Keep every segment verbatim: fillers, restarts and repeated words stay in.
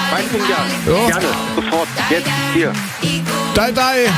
dreizehn Jahre. Ja. Gerne, sofort, jetzt, hier. Die, die.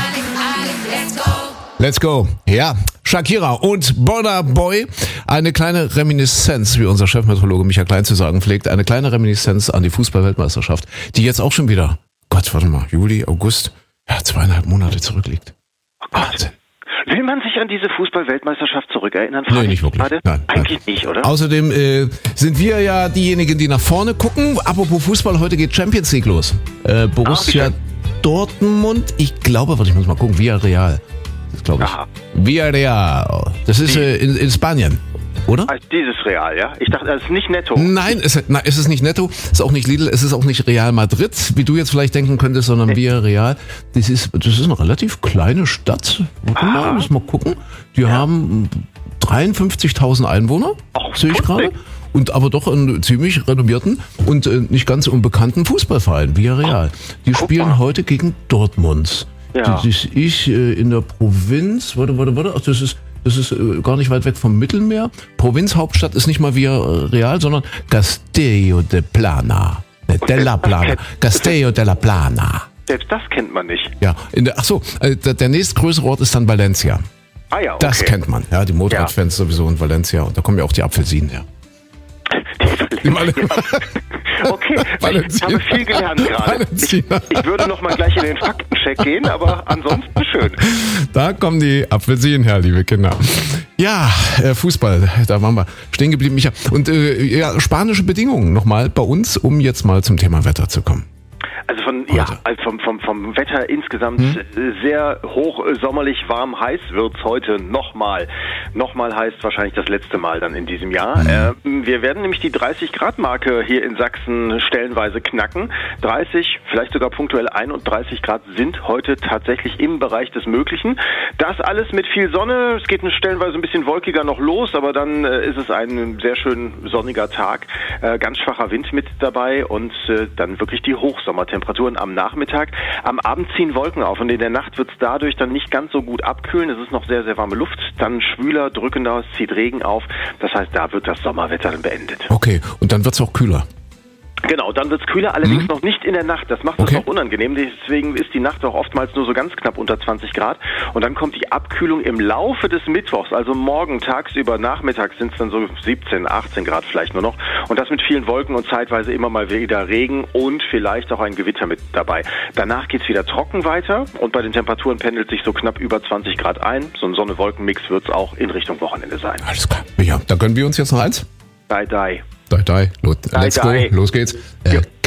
Let's go. Ja, Shakira und Burna Boy. Eine kleine Reminiszenz, wie unser Chefmeteorologe Michael Klein zu sagen pflegt, eine kleine Reminiszenz an die Fußball-Weltmeisterschaft, die jetzt auch schon wieder, Gott, warte mal, Juli, August, ja, zweieinhalb Monate zurückliegt. Oh Gott. Will man sich an diese Fußball-Weltmeisterschaft zurückerinnern? Frage Nee, nicht wirklich. Gerade? Nein, Eigentlich nein. nicht, oder? Außerdem äh, sind wir ja diejenigen, die nach vorne gucken. Apropos Fußball, heute geht Champions League los. Äh, Borussia Dortmund, ich glaube, warte, ich muss mal gucken, Villarreal. Das glaube ich. Aha. Villarreal. Das ist äh, in, in Spanien, oder? Also dieses Real, ja? Ich dachte, das ist nicht netto. Nein, es, nein, es ist nicht Netto, es ist auch nicht Lidl, es ist auch nicht Real Madrid, wie du jetzt vielleicht denken könntest, sondern Villarreal. Das ist, das ist eine relativ kleine Stadt. Warte mal, müssen wir mal gucken. Die ja. haben dreiundfünfzigtausend Einwohner, Ach, sehe ich gerade. Und aber doch einen ziemlich renommierten und äh, nicht ganz unbekannten Fußballverein, Villarreal. Die Guck spielen mal. heute gegen Dortmund. Ja. Das ist ich äh, in der Provinz. Warte, warte, warte. Ach, das ist, das ist äh, gar nicht weit weg vom Mittelmeer. Provinzhauptstadt ist nicht mal Villarreal, sondern Castello de Plana. Ne, della Plana. Castello della Plana. Selbst das kennt man nicht. Ja, in der, ach so, äh, der, der nächstgrößere Ort ist dann Valencia. Ah ja, okay. Das kennt man. Ja, die Motorradfans ja. sowieso in Valencia. Und da kommen ja auch die Apfelsinen her. Die Okay, ich habe viel gelernt gerade. Ich, ich würde noch mal gleich in den Faktencheck gehen, aber ansonsten schön. Da kommen die Apfelsinen her, liebe Kinder. Ja, äh, Fußball, da waren wir stehen geblieben, Micha. Und äh, ja, spanische Bedingungen nochmal bei uns, um jetzt mal zum Thema Wetter zu kommen. Also von ja, also vom, vom, vom Wetter insgesamt hm? sehr hoch, sommerlich, warm, heiß wird's heute nochmal. Nochmal heißt wahrscheinlich das letzte Mal dann in diesem Jahr. Hm. Äh, wir werden nämlich die dreißig Grad Marke hier in Sachsen stellenweise knacken. dreißig, vielleicht sogar punktuell einunddreißig Grad sind heute tatsächlich im Bereich des Möglichen. Das alles mit viel Sonne. Es geht stellenweise ein bisschen wolkiger noch los, aber dann äh, ist es ein sehr schön sonniger Tag. Äh, ganz schwacher Wind mit dabei und äh, dann wirklich die Hochsommertemperatur. Temperaturen am Nachmittag. Am Abend ziehen Wolken auf und in der Nacht wird es dadurch dann nicht ganz so gut abkühlen. Es ist noch sehr, sehr warme Luft. Dann schwüler, drückender, es zieht Regen auf. Das heißt, da wird das Sommerwetter dann beendet. Okay, und dann wird es auch kühler. Genau, dann wird's kühler, allerdings mhm. noch nicht in der Nacht. Das macht es okay. noch unangenehm. Deswegen ist die Nacht auch oftmals nur so ganz knapp unter zwanzig Grad. Und dann kommt die Abkühlung im Laufe des Mittwochs, also morgen tagsüber, nachmittags sind es dann so siebzehn, achtzehn Grad vielleicht nur noch. Und das mit vielen Wolken und zeitweise immer mal wieder Regen und vielleicht auch ein Gewitter mit dabei. Danach geht's wieder trocken weiter und bei den Temperaturen pendelt sich so knapp über zwanzig Grad ein. So ein Sonne-Wolken-Mix wird's auch in Richtung Wochenende sein. Alles klar. Ja, da gönnen wir uns jetzt noch eins. Bye, bye. Die, die. Let's die, die. go. Los geht's. Äh,